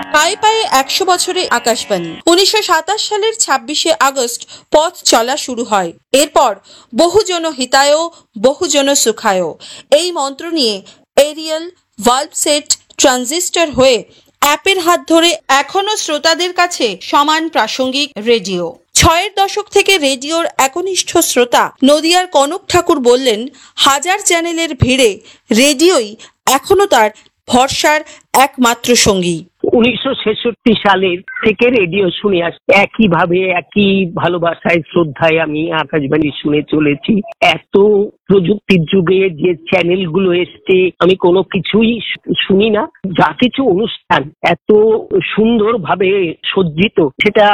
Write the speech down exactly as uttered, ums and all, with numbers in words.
পায়ে পায়ে একশো বছরে আকাশবাণী। উনিশশো সাতাশ সালের ছাব্বিশে আগস্ট পথ চলা শুরু হয়। এরপর বহুজন হিতায় বহুজন সুখায় এই মন্ত্র নিয়ে এরিয়াল, ভালভ সেট, ট্রানজিস্টর হয়ে অ্যাপের হাত ধরে এখনো শ্রোতাদের কাছে সমান প্রাসঙ্গিক রেডিও। ছয়ের দশক থেকে রেডিওর একনিষ্ঠ শ্রোতা নদিয়ার কনক ঠাকুর বললেন, হাজার চ্যানেলের ভিড়ে রেডিওই এখনো তার ভরসার একমাত্র সঙ্গী। উনিশশো ছেষট্টি সালের থেকে রেডিও শুনে আসছি, একইভাবে একই ভালোবাসায় শ্রদ্ধায় আমি আকাশবাণী শুনে চলেছি। এত প্রযুক্তির যুগে যে চ্যানেলগুলো এসছে আমি কোনো কিছুই শুনি না, যা কিছু অনুষ্ঠান এত সুন্দরভাবে সজ্জিত, সেটা